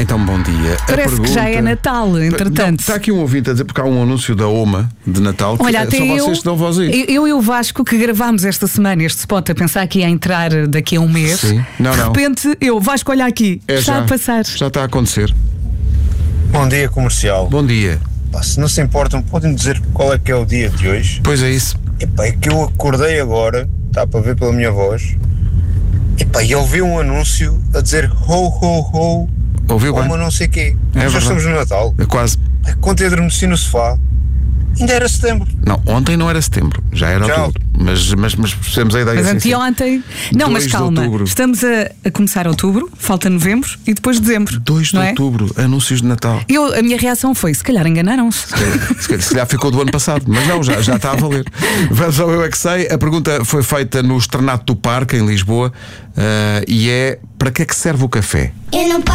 Então, bom dia. Parece que já é Natal, entretanto. Está aqui um ouvinte a dizer, porque há um anúncio da OMA de Natal que Olha, até só vocês que dão voz a isso. Eu e o Vasco que gravámos esta semana este spot a pensar que ia entrar daqui a um mês. Sim. Não, de repente, Vasco, olha aqui, está a passar. Já está a acontecer. Bom dia, comercial. Bom dia. Se não se importam, podem dizer qual é que é o dia de hoje? Pois é isso. É que eu acordei agora, está para ver pela minha voz, e ouvi um anúncio a dizer ho, ho, ho, ouviu bem? uma não sei quê. É Já estamos no Natal. É quase. Quando eu adormeci no sofá, ainda era setembro. Não, ontem não era setembro, já era outubro. Mas percebemos a ideia. Mas assim, anteontem. Não, mas calma. Estamos a começar outubro, falta novembro e depois dezembro. 2 de outubro, anúncios de Natal. A minha reação foi: se calhar enganaram-se. Se calhar ficou do ano passado, mas não, já está a valer. Vamos ao Eu É Que Sei. A pergunta foi feita no Externato do Parque, em Lisboa, e é: para que é que serve o café? Eu não